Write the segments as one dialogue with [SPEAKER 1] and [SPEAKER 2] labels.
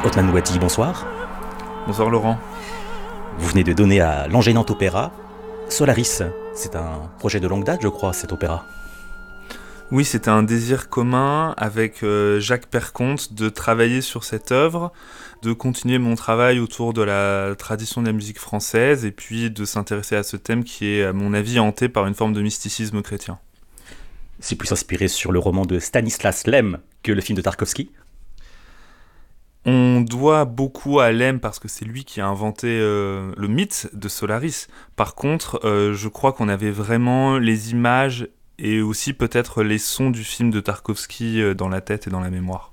[SPEAKER 1] Othman Ouati, bonsoir.
[SPEAKER 2] Bonsoir Laurent.
[SPEAKER 1] Vous venez de donner à l'Angers-Nantes Opéra Solaris. C'est un projet de longue date, je crois, cet opéra.
[SPEAKER 2] Oui, c'était un désir commun avec Jacques Perconte de travailler sur cette œuvre, de continuer mon travail autour de la tradition de la musique française et puis de s'intéresser à ce thème qui est, à mon avis, hanté par une forme de mysticisme chrétien.
[SPEAKER 1] C'est plus inspiré sur le roman de Stanislas Lem que le film de Tarkovsky.
[SPEAKER 2] On doit beaucoup à Lem parce que c'est lui qui a inventé le mythe de Solaris. Par contre, je crois qu'on avait vraiment les images et aussi peut-être les sons du film de Tarkovsky dans la tête et dans la mémoire.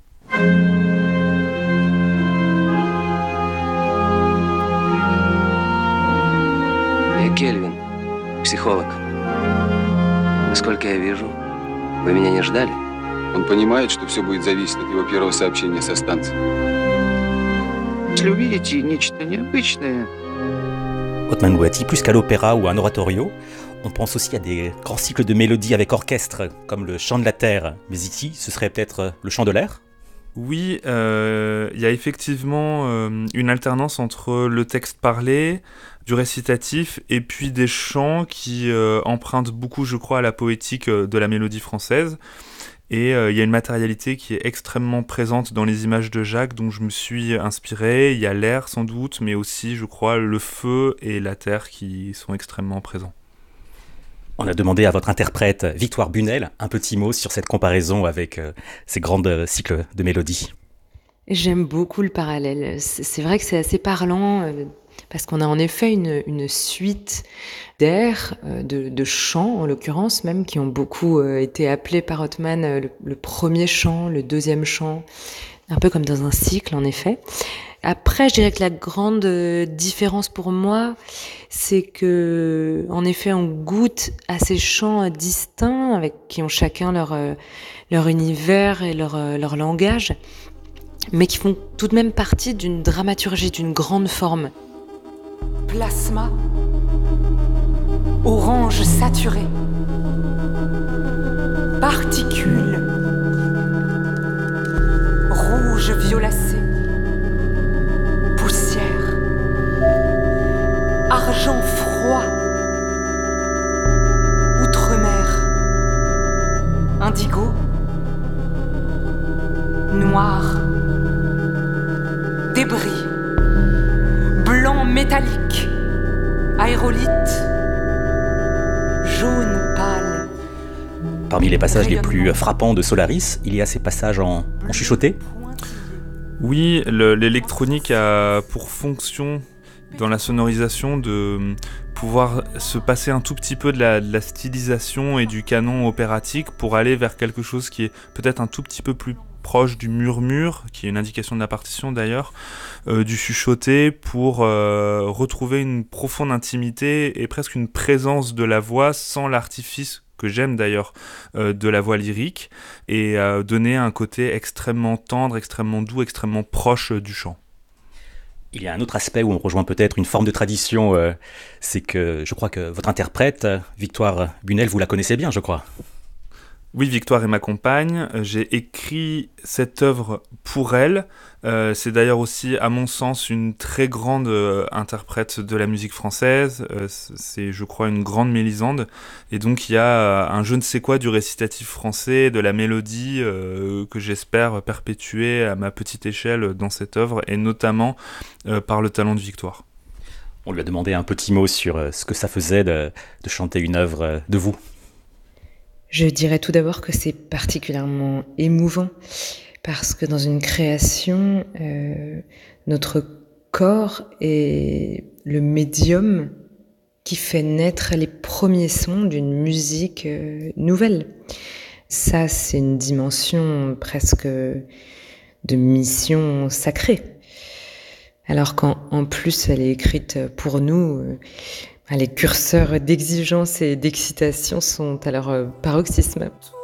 [SPEAKER 3] Я Кельвин, психолог. Насколько я вижу, вы меня не ждали?
[SPEAKER 4] Он понимает, что все будет зависеть от его первого сообщения со станции.
[SPEAKER 5] Если увидите нечто необычное...
[SPEAKER 1] Othman Ouati, plus qu'à l'opéra ou à un oratorio, on pense aussi à des grands cycles de mélodies avec orchestre, comme le chant de la terre. Mais ici, ce serait peut-être le chant de l'air ?
[SPEAKER 2] Oui, il y a effectivement une alternance entre le texte parlé, du récitatif, et puis des chants qui empruntent beaucoup, je crois, à la poétique de la mélodie française. Et il y a une matérialité qui est extrêmement présente dans les images de Jacques, dont je me suis inspiré. Il y a l'air sans doute, mais aussi, je crois, le feu et la terre qui sont extrêmement présents.
[SPEAKER 1] On a demandé à votre interprète, Victoire Bunel, un petit mot sur cette comparaison avec ces grands cycles de mélodies.
[SPEAKER 6] J'aime beaucoup le parallèle. C'est vrai que c'est assez parlant, parce qu'on a en effet une suite d'airs, de chants en l'occurrence même, qui ont beaucoup été appelés par Othman le premier chant, le deuxième chant, un peu comme dans un cycle en effet. Après, je dirais que la grande différence pour moi, c'est que, en effet, on goûte à ces chants distincts, qui ont chacun leur univers et leur langage, mais qui font tout de même partie d'une dramaturgie, d'une grande forme.
[SPEAKER 7] Plasma, orange saturé, particules, rouge violacé, poussière, argent froid, outre-mer, indigo, noir, débris, blanc métallique, aérolite, jaune pâle.
[SPEAKER 1] Parmi les passages les plus frappants de Solaris, il y a ces passages en chuchoté.
[SPEAKER 2] Oui, l'électronique a pour fonction dans la sonorisation de pouvoir se passer un tout petit peu de la stylisation et du canon opératique pour aller vers quelque chose qui est peut-être un tout petit peu plus proche du murmure, qui est une indication de la partition d'ailleurs, du chuchoté pour retrouver une profonde intimité et presque une présence de la voix sans l'artifice que j'aime d'ailleurs de la voix lyrique et donner un côté extrêmement tendre, extrêmement doux, extrêmement proche du chant.
[SPEAKER 1] Il y a un autre aspect où on rejoint peut-être une forme de tradition, c'est que je crois que votre interprète, Victoire Bunel, vous la connaissez bien, je crois.
[SPEAKER 2] Oui, Victoire est ma compagne. J'ai écrit cette œuvre pour elle. C'est d'ailleurs aussi, à mon sens, une très grande interprète de la musique française. C'est, je crois, une grande mélisande. Et donc, il y a un je ne sais quoi du récitatif français, de la mélodie que j'espère perpétuer à ma petite échelle dans cette œuvre, et notamment par le talent de Victoire.
[SPEAKER 1] On lui a demandé un petit mot sur ce que ça faisait de chanter une œuvre de vous.
[SPEAKER 6] Je dirais tout d'abord que c'est particulièrement émouvant parce que dans une création, notre corps est le médium qui fait naître les premiers sons d'une musique nouvelle. Ça, c'est une dimension presque de mission sacrée. Alors qu'en plus, elle est écrite pour nous... Les curseurs d'exigence et d'excitation sont à leur paroxysme.